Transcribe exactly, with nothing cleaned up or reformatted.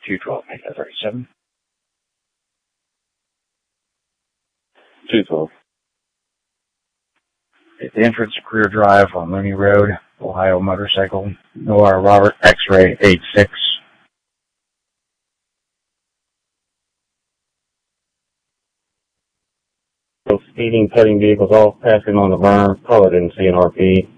two twelve, make that thirty-seven. two twelve. At the entrance to Career Drive on Mooney Road, Ohio motorcycle, Noah Robert, X-ray eight six. Speeding, cutting vehicles off, passing on the berm, call it in C N R P.